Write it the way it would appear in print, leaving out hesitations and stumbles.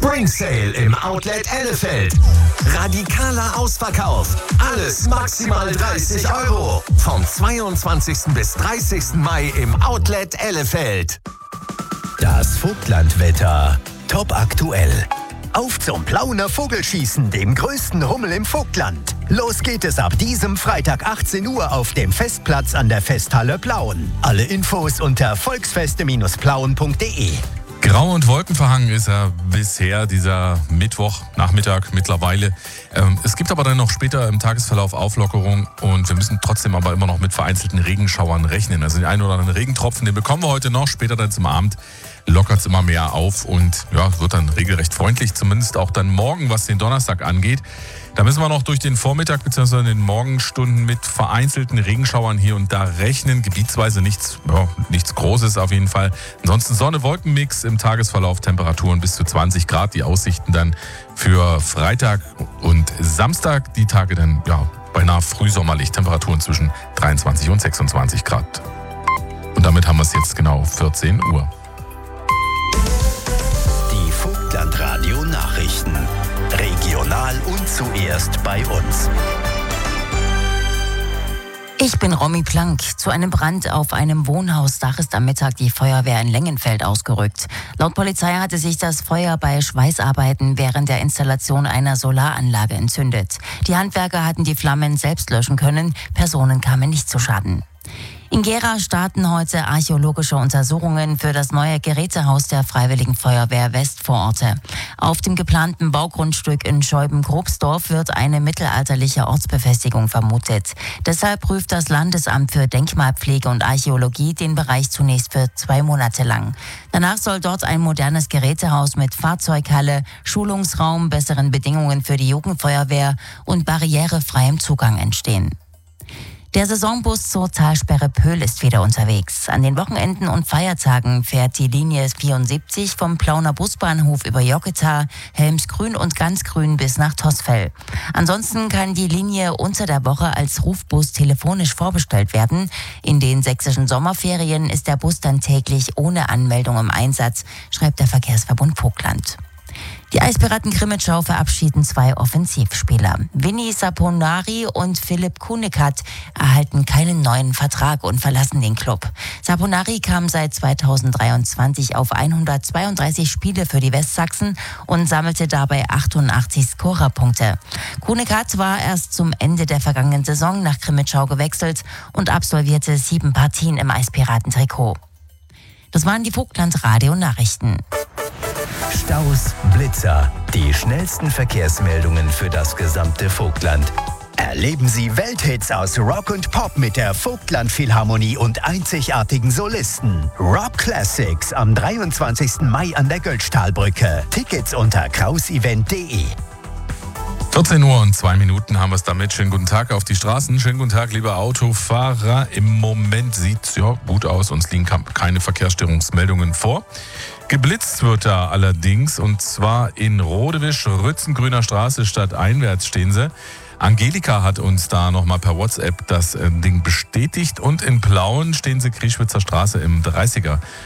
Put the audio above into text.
Spring Sale im Outlet Ellefeld. Radikaler Ausverkauf. Alles maximal 30 €. Vom 22. bis 30. Mai im Outlet Ellefeld. Das Vogtlandwetter. Top aktuell. Auf zum Plauner Vogelschießen, dem größten Rummel im Vogtland. Los geht es ab diesem Freitag 18 Uhr auf dem Festplatz an der Festhalle Plauen. Alle Infos unter volksfeste-plauen.de. Grau und wolkenverhangen ist er bisher, dieser Mittwochnachmittag mittlerweile. Es gibt aber dann noch später im Tagesverlauf Auflockerung und wir müssen trotzdem aber immer noch mit vereinzelten Regenschauern rechnen. Also den einen oder anderen Regentropfen, den bekommen wir heute noch, später dann zum Abend lockert es immer mehr auf und ja, wird dann regelrecht freundlich, zumindest auch dann morgen, was den Donnerstag angeht. Da müssen wir noch durch den Vormittag bzw. in den Morgenstunden mit vereinzelten Regenschauern hier und da rechnen. Gebietsweise nichts Großes auf jeden Fall. Ansonsten Sonne-Wolken-Mix im Tagesverlauf, Temperaturen bis zu 20 Grad. Die Aussichten dann für Freitag und Samstag, die Tage dann beinahe frühsommerlich. Temperaturen zwischen 23 und 26 Grad. Und damit haben wir es jetzt genau 14 Uhr. Die Vogtlandradio Nachrichten. Regional und zuerst bei uns. Ich bin Romy Plank. Zu einem Brand auf einem Wohnhausdach ist am Mittag die Feuerwehr in Lengenfeld ausgerückt. Laut Polizei hatte sich das Feuer bei Schweißarbeiten während der Installation einer Solaranlage entzündet. Die Handwerker hatten die Flammen selbst löschen können. Personen kamen nicht zu Schaden. In Gera starten heute archäologische Untersuchungen für das neue Gerätehaus der Freiwilligen Feuerwehr Westvororte. Auf dem geplanten Baugrundstück in Scheuben-Grobsdorf wird eine mittelalterliche Ortsbefestigung vermutet. Deshalb prüft das Landesamt für Denkmalpflege und Archäologie den Bereich zunächst für 2 Monate lang. Danach soll dort ein modernes Gerätehaus mit Fahrzeughalle, Schulungsraum, besseren Bedingungen für die Jugendfeuerwehr und barrierefreiem Zugang entstehen. Der Saisonbus zur Talsperre Pöhl ist wieder unterwegs. An den Wochenenden und Feiertagen fährt die Linie 74 vom Plauner Busbahnhof über Joggeta, Helmsgrün und Ganzgrün bis nach Tosfell. Ansonsten kann die Linie unter der Woche als Rufbus telefonisch vorbestellt werden. In den sächsischen Sommerferien ist der Bus dann täglich ohne Anmeldung im Einsatz, schreibt der Verkehrsverbund Vogtland. Die Eispiraten Krimitschau verabschieden 2 Offensivspieler. Vinny Saponari und Philipp Kunekat erhalten keinen neuen Vertrag und verlassen den Club. Saponari kam seit 2023 auf 132 Spiele für die Westsachsen und sammelte dabei 88 Scorerpunkte. Kunekat war erst zum Ende der vergangenen Saison nach Krimitschau gewechselt und absolvierte 7 Partien im Eispiraten-Trikot. Das waren die Vogtland-Radio-Nachrichten. Staus, Blitzer, die schnellsten Verkehrsmeldungen für das gesamte Vogtland. Erleben Sie Welthits aus Rock und Pop mit der Vogtland Philharmonie und einzigartigen Solisten. Rock Classics am 23. Mai an der Götztalbrücke. Tickets unter krausevent.de. 14 Uhr und 2 Minuten haben wir es damit. Schönen guten Tag auf die Straßen. Schönen guten Tag, liebe Autofahrer. Im Moment sieht es gut aus. Uns liegen keine Verkehrsstörungsmeldungen vor. Geblitzt wird da allerdings, und zwar in Rodewisch, Rützengrüner Straße, stadteinwärts stehen sie. Angelika hat uns da nochmal per WhatsApp das Ding bestätigt. Und in Plauen stehen sie Krieschwitzer Straße im 30er